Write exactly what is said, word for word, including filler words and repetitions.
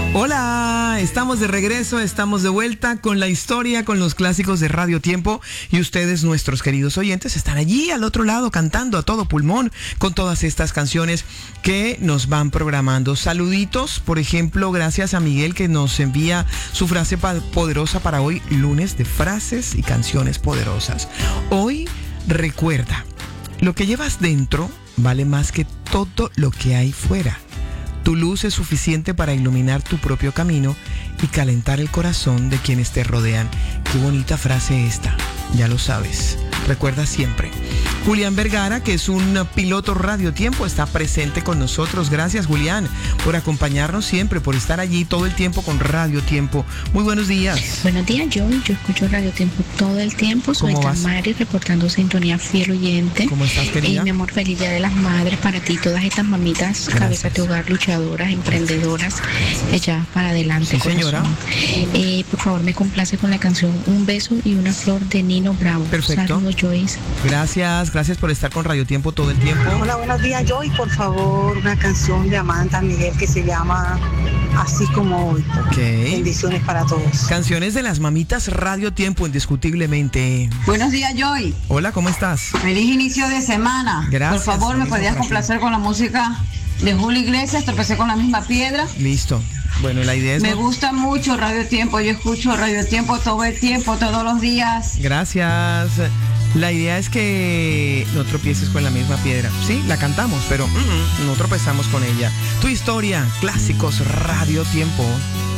Hola, estamos de regreso, estamos de vuelta con la historia, con los clásicos de Radio Tiempo y ustedes, nuestros queridos oyentes, están allí al otro lado cantando a todo pulmón con todas estas canciones que nos van programando. Saluditos, por ejemplo, gracias a Miguel que nos envía su frase poderosa para hoy, lunes de frases y canciones poderosas. Hoy recuerda, lo que llevas dentro vale más que todo lo que hay fuera. Tu luz es suficiente para iluminar tu propio camino y calentar el corazón de quienes te rodean. Qué bonita frase esta, ya lo sabes. Recuerda siempre. Julián Vergara, que es un piloto Radio Tiempo, está presente con nosotros. Gracias, Julián, por acompañarnos siempre, por estar allí todo el tiempo con Radio Tiempo. Muy buenos días. Buenos días, Joy. Yo escucho Radio Tiempo todo el tiempo. Soy Tamari, reportando sintonía fiel oyente. ¿Cómo estás, querida? Y mi amor, feliz Día de las Madres para ti, todas estas mamitas, Gracias. Cabezas de hogar, luchadoras, emprendedoras, echadas para adelante. Sí, señora. Eh, por favor, me complace con la canción Un beso y una flor de Nino Bravo. Perfecto. Saludos, Joyce. Gracias, gracias por estar con Radio Tiempo todo el tiempo. Hola, buenos días, Joy. Por favor, una canción de Amanda Miguel que se llama Así como hoy. Ok. Bendiciones para todos. Canciones de las mamitas Radio Tiempo, indiscutiblemente. Buenos días, Joy. Hola, ¿cómo estás? Feliz inicio de semana. Gracias. Por favor, me Mismo podías para ti. complacer con la música de Julio Iglesias, Tropecé con la misma piedra. Listo. Bueno, la idea es... Me no- gusta mucho Radio Tiempo. Yo escucho Radio Tiempo todo el tiempo, todos los días. Gracias. La idea es que no tropieces con la misma piedra. Sí, la cantamos, pero mm, mm, no tropezamos con ella. Tu historia, clásicos Radio Tiempo.